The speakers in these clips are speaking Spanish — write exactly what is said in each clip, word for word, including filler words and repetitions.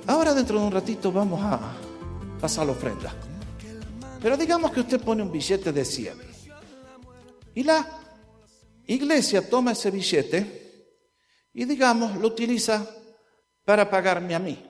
ahora dentro de un ratito vamos a pasar la ofrenda. Pero digamos que usted pone un billete de cien y la iglesia toma ese billete y, digamos, lo utiliza para pagarme a mí.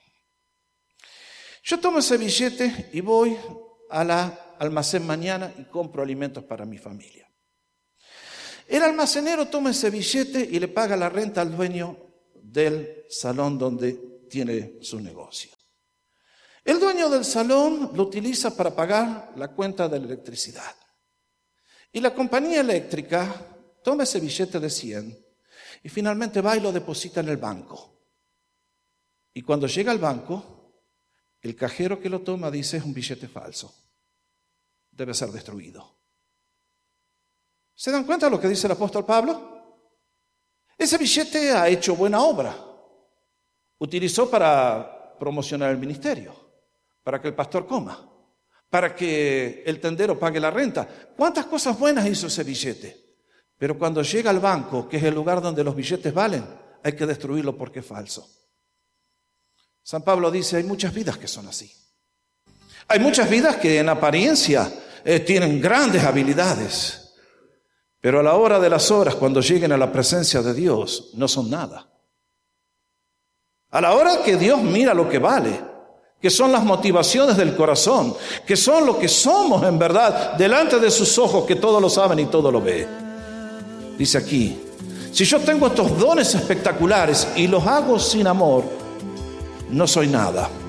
Yo tomo ese billete y voy a la almacén mañana y compro alimentos para mi familia. El almacenero toma ese billete y le paga la renta al dueño del salón donde tiene su negocio. El dueño del salón lo utiliza para pagar la cuenta de la electricidad. Y la compañía eléctrica toma ese billete de cien y finalmente va y lo deposita en el banco. Y cuando llega al banco, el cajero que lo toma dice: es un billete falso, debe ser destruido. ¿Se dan cuenta de lo que dice el apóstol Pablo? Ese billete ha hecho buena obra. Utilizó para promocionar el ministerio, para que el pastor coma, para que el tendero pague la renta. ¿Cuántas cosas buenas hizo ese billete? Pero cuando llega al banco, que es el lugar donde los billetes valen, hay que destruirlo porque es falso. San Pablo dice: hay muchas vidas que son así. Hay muchas vidas que en apariencia eh, tienen grandes habilidades, pero a la hora de las horas, cuando lleguen a la presencia de Dios, no son nada. A la hora que Dios mira lo que vale, que son las motivaciones del corazón, que son lo que somos en verdad, delante de sus ojos, que todo lo saben y todo lo ve. Dice aquí: si yo tengo estos dones espectaculares y los hago sin amor, no soy nada.